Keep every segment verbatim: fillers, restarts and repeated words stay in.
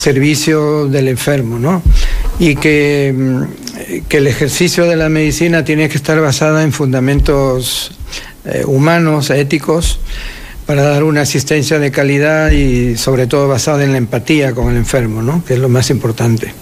servicio del enfermo, ¿no? Y que, que el ejercicio de la medicina tiene que estar basada en fundamentos eh, humanos, éticos, para dar una asistencia de calidad y sobre todo basada en la empatía con el enfermo, ¿no? Que es lo más importante.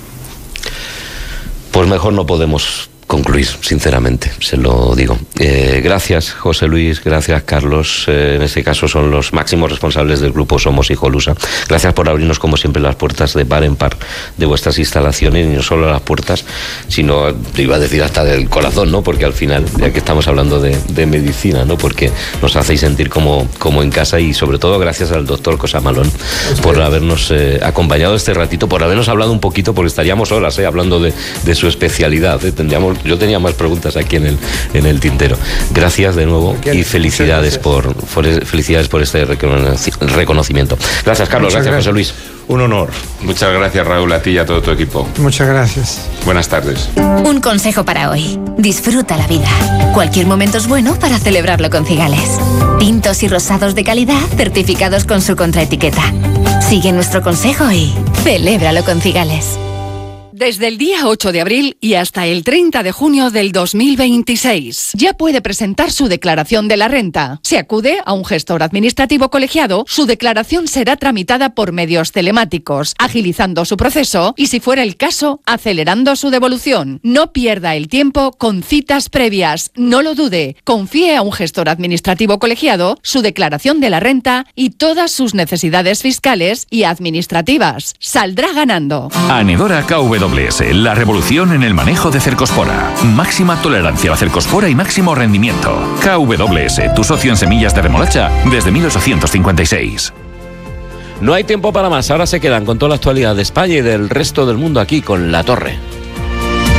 Pues mejor no podemos concluir, sinceramente, se lo digo. Eh, gracias, José Luis, gracias, Carlos. Eh, en este caso son los máximos responsables del grupo Somos Hijolusa. Gracias por abrirnos, como siempre, las puertas de par en par de vuestras instalaciones, y no solo las puertas, sino, iba a decir, hasta del corazón, ¿no? Porque al final, ya que estamos hablando de, de medicina, ¿no? Porque nos hacéis sentir como, como en casa, y sobre todo gracias al doctor Cosamalón por habernos eh, acompañado este ratito, por habernos hablado un poquito, porque estaríamos horas eh, hablando de, de su especialidad. Eh. Tendríamos Yo tenía más preguntas aquí en el, en el tintero. Gracias de nuevo y felicidades por, por, felicidades por este reconocimiento. Gracias, Carlos. Gracias, gracias, José Luis. Un honor. Muchas gracias, Raúl, a ti y a todo tu equipo. Muchas gracias. Buenas tardes. Un consejo para hoy. Disfruta la vida. Cualquier momento es bueno para celebrarlo con Cigales. Tintos y rosados de calidad certificados con su contraetiqueta. Sigue nuestro consejo y celébralo con Cigales. Desde el día ocho de abril y hasta el treinta de junio del dos mil veintiséis. Ya puede presentar su declaración de la renta. Si acude a un gestor administrativo colegiado, su declaración será tramitada por medios telemáticos, agilizando su proceso y, si fuera el caso, acelerando su devolución. No pierda el tiempo con citas previas. No lo dude. Confíe a un gestor administrativo colegiado su declaración de la renta y todas sus necesidades fiscales y administrativas. Saldrá ganando. Anedora K W S, la revolución en el manejo de cercospora. Máxima tolerancia a la cercospora y máximo rendimiento. K W S, tu socio en semillas de remolacha desde mil ochocientos cincuenta y seis. No hay tiempo para más. Ahora se quedan con toda la actualidad de España y del resto del mundo aquí con La Torre.